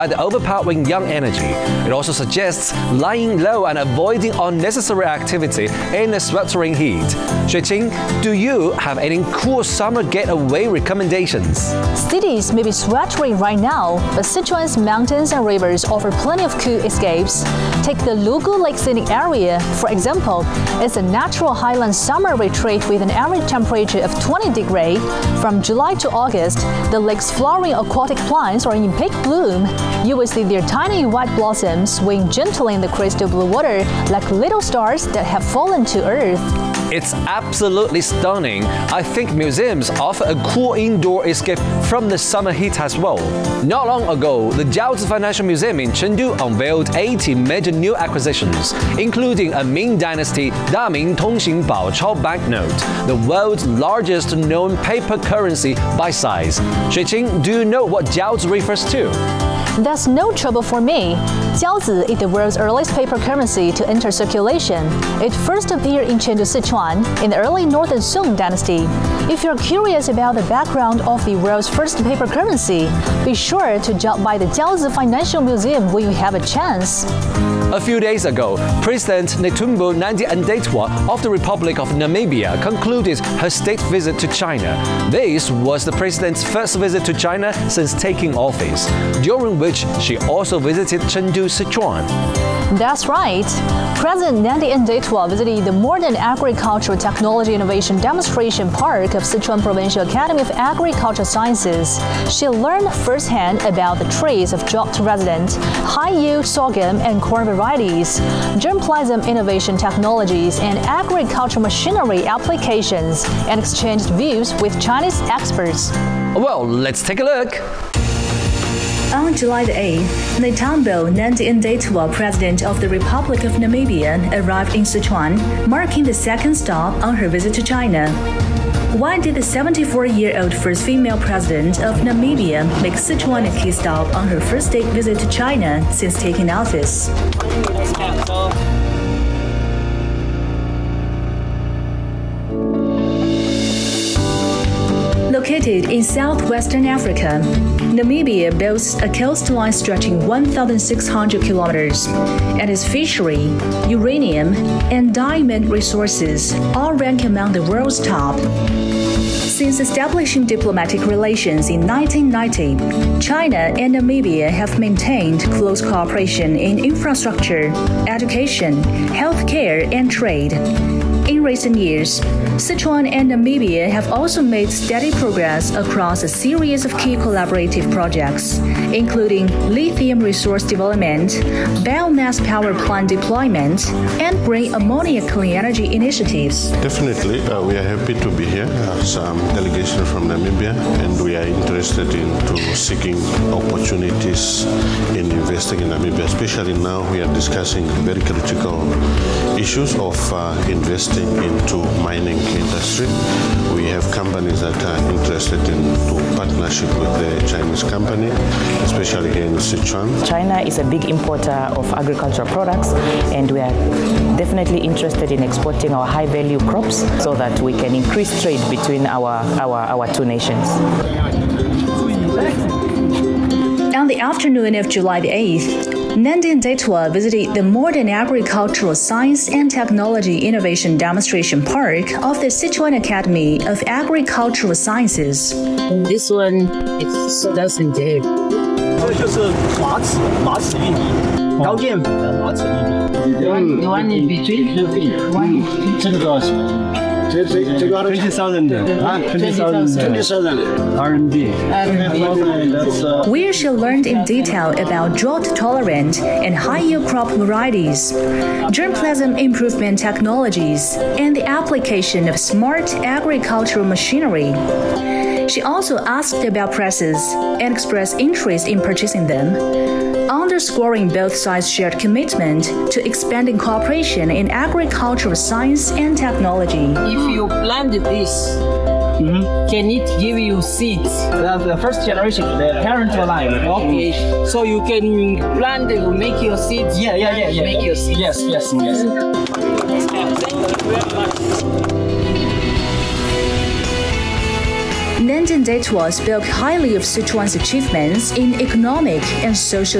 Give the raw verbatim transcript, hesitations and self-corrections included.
the overpowering young energy. It also suggests lying low and avoiding unnecessary activity in the sweltering heat. Xueqing, do you have any cool summer getaway recommendations? Cities may be sweltering right now, but Sichuan's mountains and rivers offer plenty of cool escapes. Take the Lugu Lake Scenic Area, for example. It's a natural highland summer retreat with an average temperature of twenty degrees. From July to August, the lake's flowering aquatic plants are in peak bloom. You will see their tiny white blossoms swing gently in the crystal blue water like little stars that have fallen to earth. It's absolutely stunning. I think museums offer a cool indoor escape from the summer heat as well. Not long ago, the Jiaozi Financial Museum in Chengdu unveiled eighty major new acquisitions, including a Ming Dynasty Daming Tongxing Baochao banknote, the world's largest known paper currency by size. Xueqing, do you know what Jiaozi refers to? That's no trouble for me. Jiaozi is the world's earliest paper currency to enter circulation. It first appeared in Chengdu, Sichuan in the early Northern Song dynasty. If you're curious about the background of the world's first paper currency, be sure to drop by the Jiaozi Financial Museum when you have a chance. A few days ago, President Netumbo Nandi-Ndaitwah of the Republic of Namibia concluded her state visit to China. This was the president's first visit to China since taking office, during which she also visited Chengdu, Sichuan. That's right. President Nandi-Ndaitwah visited the Modern Agricultural Technology Innovation Demonstration Park of Sichuan Provincial Academy of Agricultural Sciences. She learned firsthand about the traits of drought-resistant, high-yield sorghum and corn varieties, germplasm innovation technologies, and agricultural machinery applications, and exchanged views with Chinese experts. Well, let's take a look. On July the eighth, Netumbo Nandi-Ndaitwah, President of the Republic of Namibia, arrived in Sichuan, marking the second stop on her visit to China. Why did the seventy-four-year-old first female president of Namibia make Sichuan a key stop on her first state visit to China since taking office? Located in southwestern Africa, Namibia boasts a coastline stretching one thousand six hundred kilometers, and its fishery, uranium, and diamond resources all rank among the world's top. Since establishing diplomatic relations in nineteen ninety, China and Namibia have maintained close cooperation in infrastructure, education, healthcare, and trade. In recent years, Sichuan and Namibia have also made steady progress across a series of key collaborative projects, including lithium resource development, biomass power plant deployment, and green ammonia clean energy initiatives. Definitely, uh, we are happy to be here as a delegation from Namibia, and we are interested in to seeking opportunities in investing in Namibia. Especially now, we are discussing very critical issues of uh, investing into mining industry. We have companies that are interested in to partnership with the Chinese company, especially here in Sichuan. China is a big importer of agricultural products, and we are definitely interested in exporting our high-value crops so that we can increase trade between our, our, our two nations. On the afternoon of July the eighth, Nandi-Ndaitwah visited the Modern Agricultural Science and Technology Innovation Demonstration Park of the Sichuan Academy of Agricultural Sciences. This one is doesn't do. 这就是麻籽麻籽玉米，高淀粉的麻籽玉米。 You want it between? 这个多少钱？这这这个 twenty thousand 啊 twenty thousand twenty thousand R M B. Where she learned in detail about drought-tolerant and high-yield crop varieties, germplasm improvement technologies, and the application of smart agricultural machinery. She also asked about prices and expressed interest in purchasing them, underscoring both sides' shared commitment to expanding cooperation in agricultural science and technology. If you plant this, mm-hmm. can it give you seeds? That's the first generation, the parent line. Okay, so you can plant and make your seeds. Yeah, yeah, yeah, yeah. Make your seeds. Yes, yes, yes. Thank you very much. Nandan Detwa spoke highly of Sichuan's achievements in economic and social